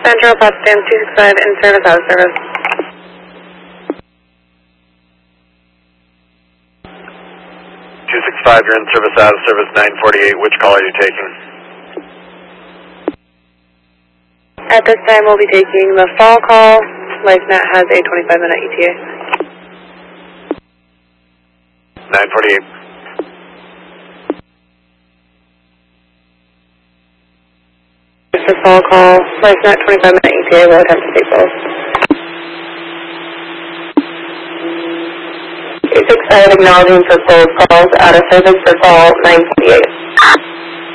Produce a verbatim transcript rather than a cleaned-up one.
Central, Potsdam two six five, in service, out of service. two six five, you're in service, out of service, nine forty-eight. Which call are you taking? At this time, we'll be taking the fall call. LifeNet has a twenty-five minute E T A. nine forty-eight. The fall call. LifeNet twenty-five minute E T A. We'll attempt to take both. two six five acknowledging for both calls, out of service for call nine forty-eight.